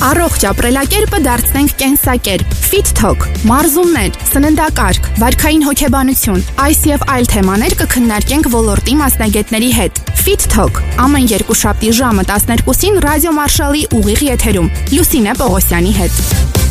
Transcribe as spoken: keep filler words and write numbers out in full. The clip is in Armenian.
Առողջ ապրելակերպը դարձնենք կենսակերպ։ Fit Talk, մարզումներ, սննդակարգ, վարքային հոգեբանություն, այս եւ այլ թեմաներ կքննարկենք ոլորտի մասնագետների հետ։ Fit Talk ամեն երկուշաբթի ժամը տասներկուսին ռադիո Մարշալի ուղիղ եթերում Լուսինե Պողոսյանի հետ։